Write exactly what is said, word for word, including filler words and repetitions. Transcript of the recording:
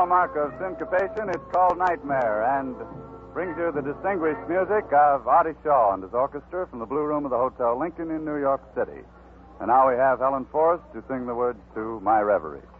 hallmark of syncopation, it's called Nightmare, and brings you the distinguished music of Artie Shaw and his orchestra from the Blue Room of the Hotel Lincoln in New York City. And now we have Helen Forrest to sing the words to My Reverie.